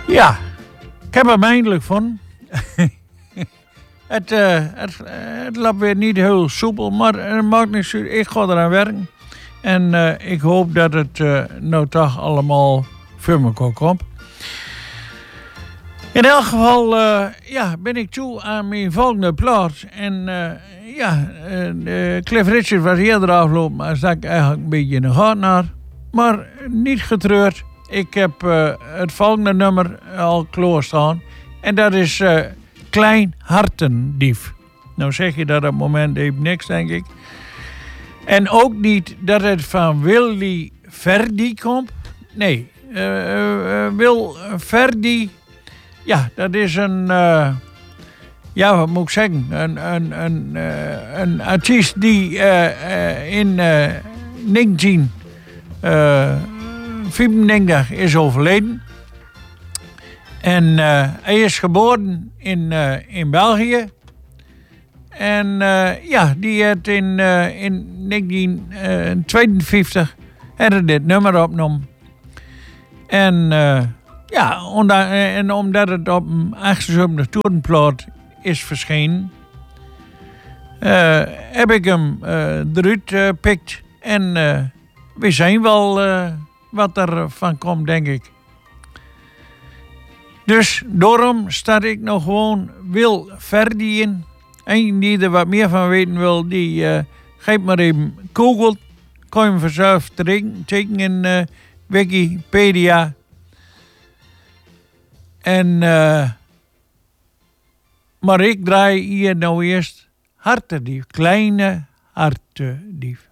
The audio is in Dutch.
Ja, ik heb hem eindelijk van. Het loopt weer niet heel soepel, maar het maakt niet uit. Ik ga eraan werken. En ik hoop dat het nou toch allemaal voor me komt. In elk geval ben ik toe aan mijn volgende plaat. En Cliff Richard was eerder afgelopen, maar daar sta ik eigenlijk een beetje in de gaten naar. Maar niet getreurd. Ik heb het volgende nummer al klaarstaan. En dat is Klein Hartendief. Nou zeg je dat op het moment even niks, denk ik. En ook niet dat het van Willy Verdi komt. Nee, Wil Verdi... Ja, dat is een... wat moet ik zeggen? Een artiest die in 1995 is overleden. En hij is geboren in België. En die heeft in 1952 dit nummer opgenomen. En omdat het op een 78 toerenplaat is verschenen, heb ik hem eruit gepikt. En we zien wel wat er van komt, denk ik. Dus daarom sta ik nog gewoon Wil Verdi in. En die er wat meer van weten wil, die geeft maar even Google. Kan je hem vanzelf tekenen in Wikipedia. En, maar ik draai hier nou eerst Hartendief, Kleine Hartendief.